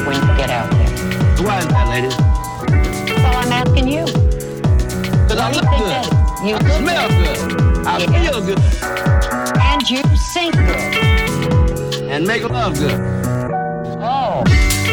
when you get out there? Why is that, ladies? Well, I'm asking you. Because I look good. You I smell good. I feel good. And you sing good. And make love good.